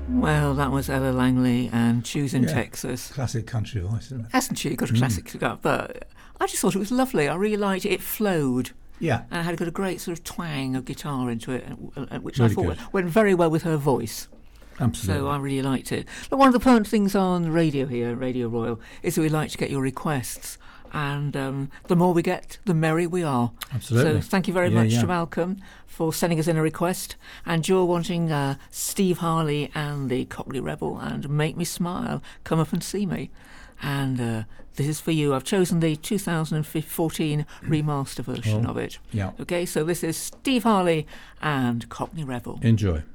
Well, that was Ella Langley and Choosing Texas. Classic country voice, isn't it? Hasn't she got a classic cigar? But I just thought it was lovely. I really liked it. It flowed. Yeah. And it had got a great sort of twang of guitar into it, which Really I thought good. went very well with her voice. Absolutely. So I really liked it. But one of the fun things on radio here, Radio Royal, is that we like to get your requests. And the more we get, the merry we are. Absolutely. So thank you very much to Malcolm for sending us in a request. And you're wanting Steve Harley and the Cockney Rebel and Make Me Smile, Come Up and See Me. And this is for you. I've chosen the 2014 remaster version of it. Yeah. Okay, so this is Steve Harley and Cockney Rebel. Enjoy.